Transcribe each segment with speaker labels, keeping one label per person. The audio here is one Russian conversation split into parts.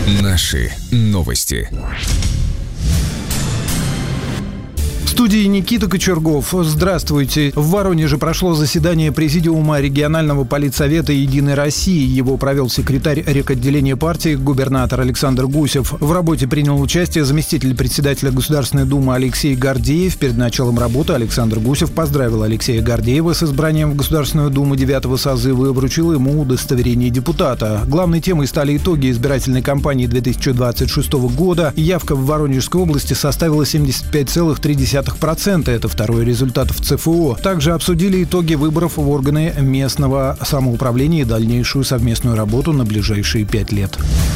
Speaker 1: Наши новости.
Speaker 2: В студии Никита Кочергов. Здравствуйте. В Воронеже прошло заседание Президиума регионального политсовета «Единой России». Его провел секретарь рекотделения партии, губернатор Александр Гусев. В работе принял участие заместитель председателя Государственной Думы Алексей Гордеев. Перед началом работы Александр Гусев поздравил Алексея Гордеева с избранием в Государственную Думу 9-го созыва и вручил ему удостоверение депутата. Главной темой стали итоги избирательной кампании 2026 года. Явка в Воронежской области составила 75,3%. Это второй результат в ЦФО. Также обсудили итоги выборов в органы местного самоуправления и дальнейшую совместную работу на ближайшие 5 лет.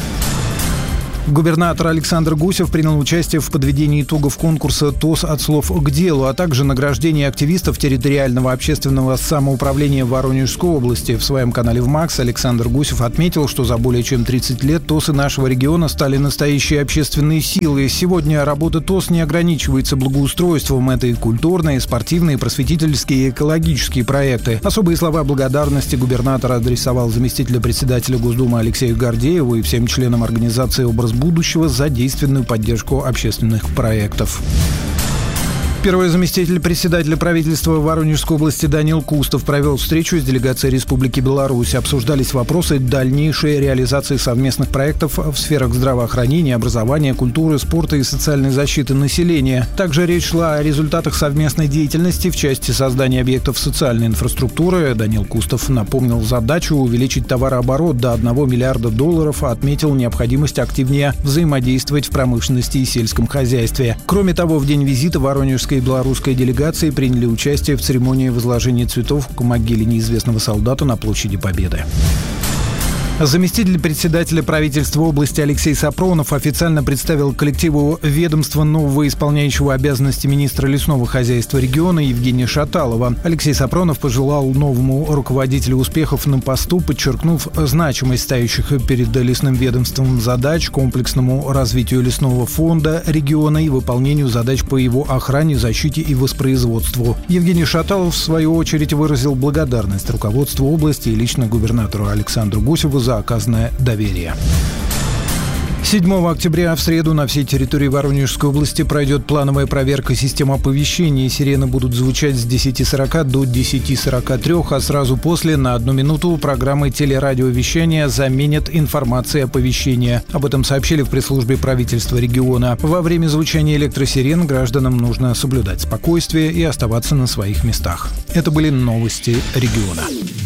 Speaker 2: Губернатор Александр Гусев принял участие в подведении итогов конкурса «ТОС от слов к делу», а также награждении активистов территориального общественного самоуправления Воронежской области. В своем канале ВМАКС Александр Гусев отметил, что за более чем 30 лет ТОСы нашего региона стали настоящей общественной силой. Сегодня работа ТОС не ограничивается благоустройством. Это и культурные, спортивные, просветительские и экологические проекты. Особые слова благодарности губернатор адресовал заместителю председателя Госдумы Алексею Гордееву и всем членам организации «Образ будущего» за действенную поддержку общественных проектов. Первый заместитель председателя правительства Воронежской области Данил Кустов провел встречу с делегацией Республики Беларусь. Обсуждались вопросы дальнейшей реализации совместных проектов в сферах здравоохранения, образования, культуры, спорта и социальной защиты населения. Также речь шла о результатах совместной деятельности в части создания объектов социальной инфраструктуры. Данил Кустов напомнил задачу увеличить товарооборот до $1 миллиарда, а отметил необходимость активнее взаимодействовать в промышленности и сельском хозяйстве. Кроме того, в день визита воронежской и белорусской делегации приняли участие в церемонии возложения цветов к могиле неизвестного солдата на площади Победы. Заместитель председателя правительства области Алексей Сапронов официально представил коллективу ведомства нового исполняющего обязанности министра лесного хозяйства региона Евгения Шаталова. Алексей Сапронов пожелал новому руководителю успехов на посту, подчеркнув значимость стоящих перед лесным ведомством задач, комплексному развитию лесного фонда региона и выполнению задач по его охране, защите и воспроизводству. Евгений Шаталов, в свою очередь, выразил благодарность руководству области и лично губернатору Александру Гусеву за оказанное доверие. 7 октября в среду на всей территории Воронежской области пройдет плановая проверка систем оповещения. Сирены будут звучать с 10:40 до 10:43, а сразу после на 1 минуту программы телерадиовещания заменят информацией оповещения. Об этом сообщили в пресс-службе правительства региона. Во время звучания электросирен гражданам нужно соблюдать спокойствие и оставаться на своих местах. Это были новости региона.